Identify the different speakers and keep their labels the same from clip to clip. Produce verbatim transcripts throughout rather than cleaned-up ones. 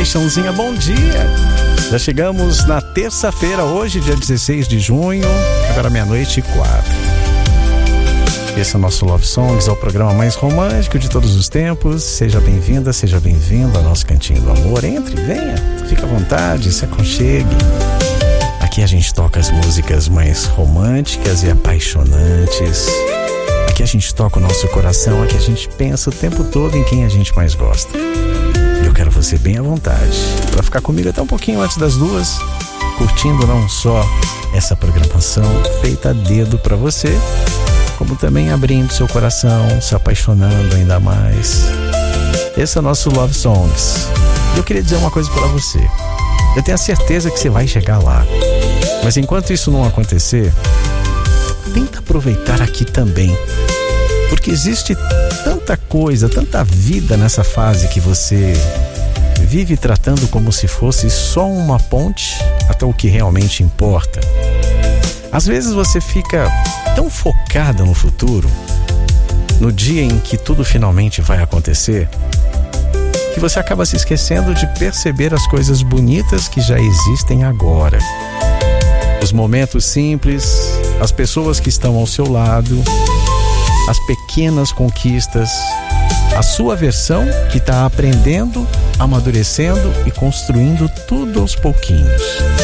Speaker 1: Paixãozinha, bom dia! Já chegamos na terça-feira, hoje, dia dezesseis de junho, agora meia-noite e quatro. Esse é o nosso Love Songs, é o programa mais romântico de todos os tempos. Seja bem-vinda, seja bem-vindo ao nosso Cantinho do Amor. Entre, venha, fica à vontade, se aconchegue. Aqui a gente toca as músicas mais românticas e apaixonantes. Aqui a gente toca o nosso coração, aqui a gente pensa o tempo todo em quem a gente mais gosta. E eu quero você bem à vontade para ficar comigo até um pouquinho antes das duas, curtindo não só essa programação feita a dedo para você, como também abrindo seu coração, se apaixonando ainda mais. Esse é o nosso Love Songs. E eu queria dizer uma coisa para você. Eu tenho a certeza que você vai chegar lá. Mas enquanto isso não acontecer, tenta aproveitar aqui também. Porque existe tanta coisa, tanta vida nessa fase que você vive tratando como se fosse só uma ponte até o que realmente importa. Às vezes você fica tão focada no futuro, no dia em que tudo finalmente vai acontecer, que você acaba se esquecendo de perceber as coisas bonitas que já existem agora. Os momentos simples, as pessoas que estão ao seu lado, as pequenas conquistas, a sua versão que está aprendendo, amadurecendo e construindo tudo aos pouquinhos.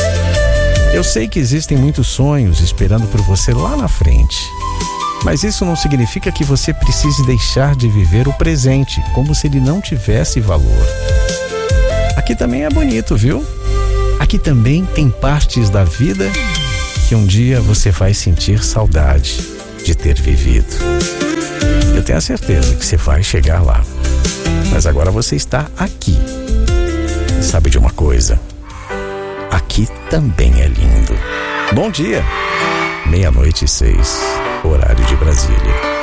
Speaker 1: Eu sei que existem muitos sonhos esperando por você lá na frente, mas isso não significa que você precise deixar de viver o presente como se ele não tivesse valor. Aqui também é bonito, viu? Aqui também tem partes da vida que um dia você vai sentir saudade de ter vivido. Eu tenho a certeza que você vai chegar lá. Mas agora você está aqui. E sabe de uma coisa? Aqui também é lindo. Bom dia! Meia-noite e seis, horário de Brasília.